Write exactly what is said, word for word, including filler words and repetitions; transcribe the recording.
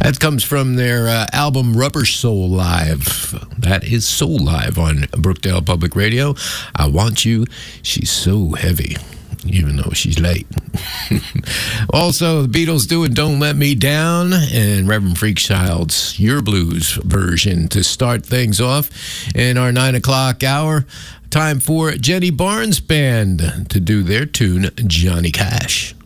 That comes from their uh, album Rubber Soul Live. That is Soul Live on Brookdale Public Radio. I Want You, She's So Heavy, even though she's late. Also, the Beatles doing Don't Let Me Down, and Reverend Freakchild's Your Blues version to start things off in our nine o'clock hour. Time for Jenny Barnes Band to do their tune, Johnny Cash.